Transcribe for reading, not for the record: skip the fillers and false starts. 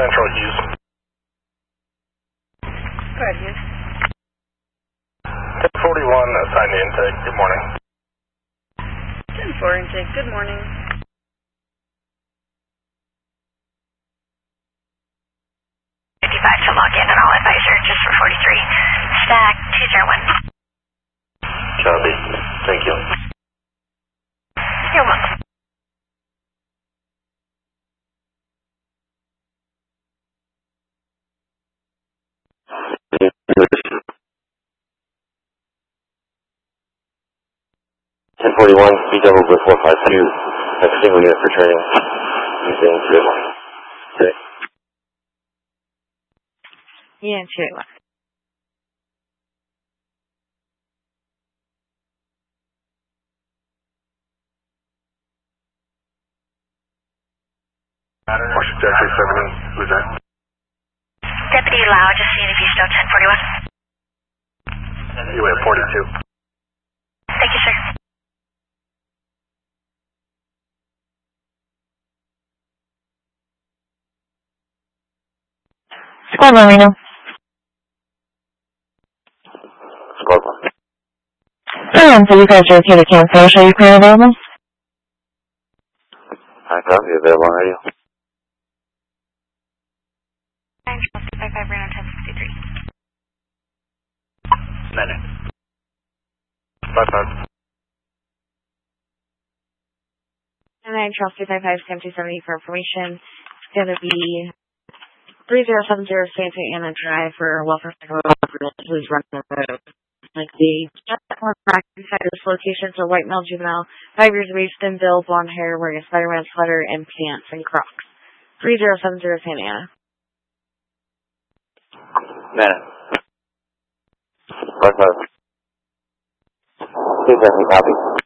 Central, Hughes. Go ahead, Hughes. 1041, assigned to intake. Good morning. 10-4 intake, good morning. 55 to log in and all advisor just for 43. Stack 201. Copy. Thank you. You're welcome. Ten 41, speed double with 452. That's a single unit for training. Using 3. Okay. Yeah, 2. Washington Taxi 7, who's that? Deputy Lau, just seeing if you still 1041. You at 42. Thank you, sir. Squad 1, Reno. Squad 1. So you guys are okay to cancel. Show you clear available? I copy, available on radio. 9-12-255, Reno 1063. Minute. 5-5. 9-12-255, 7270 for information. It's going to be 3070 Santa Ana Drive for welfare who's running the road. Like the back inside of this location, so white male juvenile, 5 years of age, thin build, blonde hair, wearing a Spider-Man sweater and pants and Crocs. 3070 Santa Ana. Minute. 5-5. 270, copy.